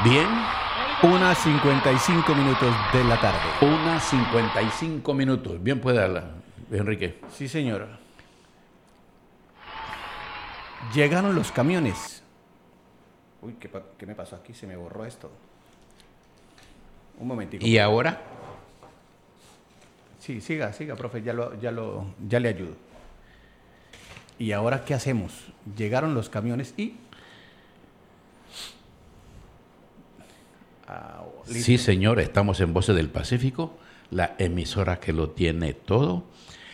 Bien. 1:55 de la tarde. 1:55. Bien puede hablar, Enrique. Sí, señor. Llegaron los camiones. Uy, ¿qué me pasó aquí? Se me borró esto. Un momentico. ¿Y ahora? Sí, siga, profe, ya le ayudo. ¿Y ahora qué hacemos? Llegaron los camiones y... Sí, señor, estamos en Voces del Pacífico, la emisora que lo tiene todo.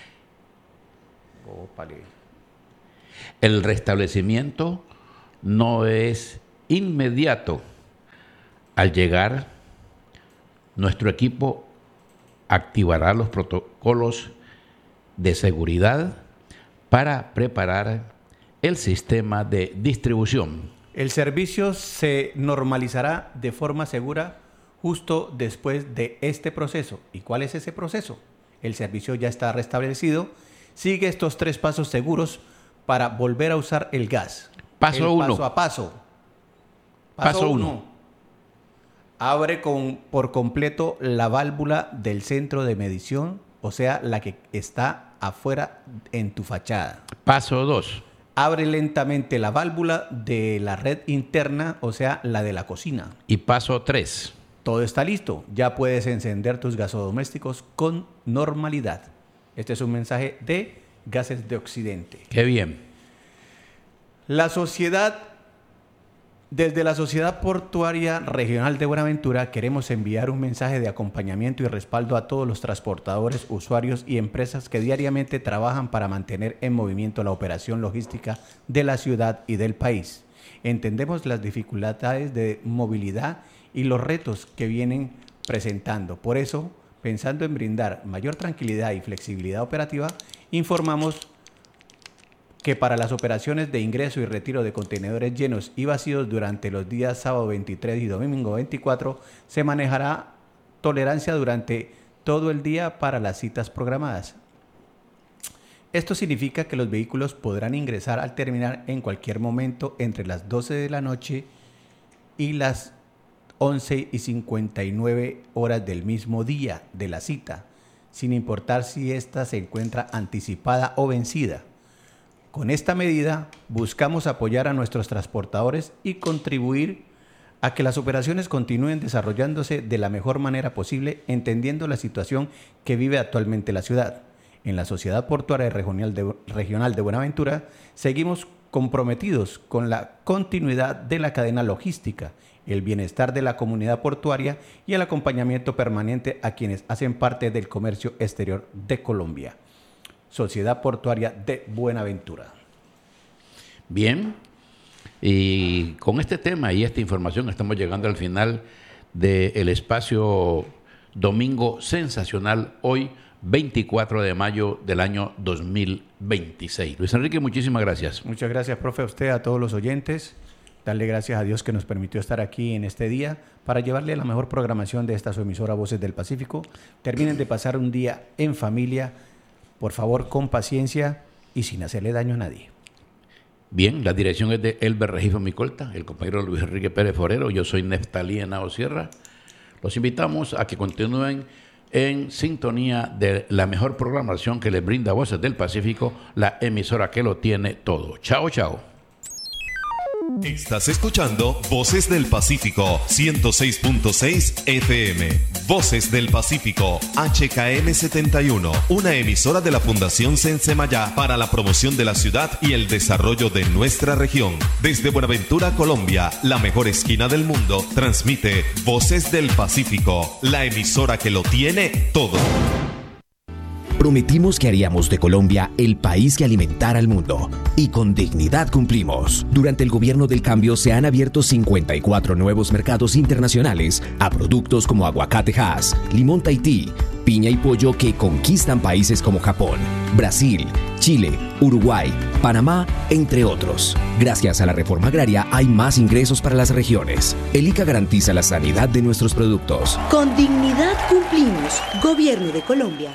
Ópale. El restablecimiento no es inmediato. Al llegar, nuestro equipo activará los protocolos de seguridad para preparar el sistema de distribución. El servicio se normalizará de forma segura justo después de este proceso. ¿Y cuál es ese proceso? El servicio ya está restablecido. Sigue estos 3 pasos seguros para volver a usar el gas. Paso 1. Paso a paso. Paso 1. Abre por completo la válvula del centro de medición, o sea, la que está afuera en tu fachada. Paso 2. Abre lentamente la válvula de la red interna, o sea, la de la cocina. Y paso 3. Todo está listo. Ya puedes encender tus gasodomésticos con normalidad. Este es un mensaje de Gases de Occidente. Qué bien. Desde la Sociedad Portuaria Regional de Buenaventura queremos enviar un mensaje de acompañamiento y respaldo a todos los transportadores, usuarios y empresas que diariamente trabajan para mantener en movimiento la operación logística de la ciudad y del país. Entendemos las dificultades de movilidad y los retos que vienen presentando. Por eso, pensando en brindar mayor tranquilidad y flexibilidad operativa, informamos que para las operaciones de ingreso y retiro de contenedores llenos y vacíos durante los días sábado 23 y domingo 24 se manejará tolerancia durante todo el día para las citas programadas. Esto significa que los vehículos podrán ingresar al terminal en cualquier momento entre las 12 de la noche y las 11:59 horas del mismo día de la cita, sin importar si ésta se encuentra anticipada o vencida. Con esta medida buscamos apoyar a nuestros transportadores y contribuir a que las operaciones continúen desarrollándose de la mejor manera posible, entendiendo la situación que vive actualmente la ciudad. En la Sociedad Portuaria Regional de Buenaventura seguimos comprometidos con la continuidad de la cadena logística, el bienestar de la comunidad portuaria y el acompañamiento permanente a quienes hacen parte del comercio exterior de Colombia. Sociedad Portuaria de Buenaventura. Bien, y con este tema y esta información estamos llegando al final del espacio Domingo Sensacional, hoy 24 de mayo del año 2026. Luis Enrique, muchísimas gracias. Muchas gracias, profe, a usted, a todos los oyentes. Darle gracias a Dios que nos permitió estar aquí en este día para llevarle la mejor programación de esta su emisora Voces del Pacífico. Terminen de pasar un día en familia, por favor, con paciencia y sin hacerle daño a nadie. Bien, la dirección es de Elber Regifo Micolta, el compañero Luis Enrique Pérez Forero, yo soy Neftalí Henao Sierra. Los invitamos a que continúen en sintonía de la mejor programación que les brinda Voces del Pacífico, la emisora que lo tiene todo. Chao, chao. Estás escuchando Voces del Pacífico 106.6 FM. Voces del Pacífico HKM 71, una emisora de la Fundación Sensemayá para la promoción de la ciudad y el desarrollo de nuestra región. Desde Buenaventura, Colombia, la mejor esquina del mundo, transmite Voces del Pacífico, la emisora que lo tiene todo. Prometimos que haríamos de Colombia el país que alimentara al mundo. Y con dignidad cumplimos. Durante el gobierno del cambio se han abierto 54 nuevos mercados internacionales a productos como aguacate Hass, limón Tahití, piña y pollo que conquistan países como Japón, Brasil, Chile, Uruguay, Panamá, entre otros. Gracias a la reforma agraria hay más ingresos para las regiones. El ICA garantiza la sanidad de nuestros productos. Con dignidad cumplimos. Gobierno de Colombia.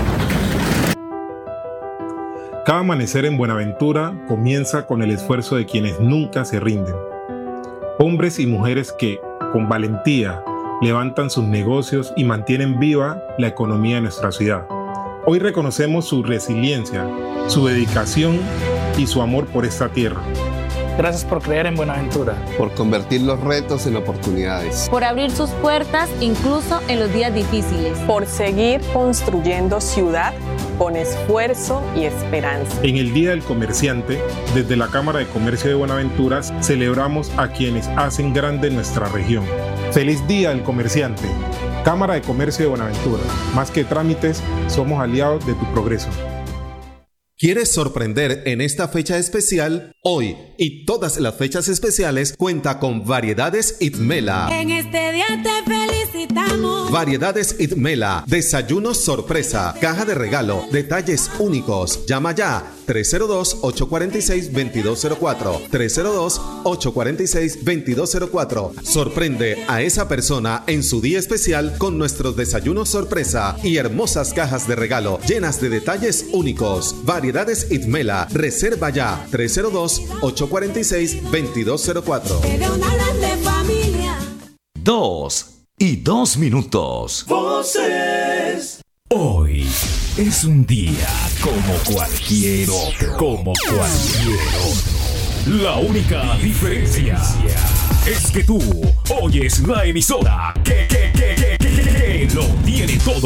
Cada amanecer en Buenaventura comienza con el esfuerzo de quienes nunca se rinden. Hombres y mujeres que, con valentía, levantan sus negocios y mantienen viva la economía de nuestra ciudad. Hoy reconocemos su resiliencia, su dedicación y su amor por esta tierra. Gracias por creer en Buenaventura. Por convertir los retos en oportunidades. Por abrir sus puertas incluso en los días difíciles. Por seguir construyendo ciudad con esfuerzo y esperanza. En el Día del Comerciante, desde la Cámara de Comercio de Buenaventura, celebramos a quienes hacen grande nuestra región. ¡Feliz Día del Comerciante! Cámara de Comercio de Buenaventura. Más que trámites, somos aliados de tu progreso. ¿Quieres sorprender en esta fecha especial? Hoy y todas las fechas especiales cuenta con Variedades Itmela. En este día te felicitamos. Variedades Itmela, desayunos sorpresa, caja de regalo, detalles únicos. Llama ya 302-846-2204. 302-846-2204. Sorprende a esa persona en su día especial con nuestros desayunos sorpresa y hermosas cajas de regalo llenas de detalles únicos. Variedades Itmela. Reserva ya 302-846-2204. 2:02 minutos. Voces. Hoy es un día como cualquier otro. La única diferencia es que tú oyes la emisora que lo tiene todo.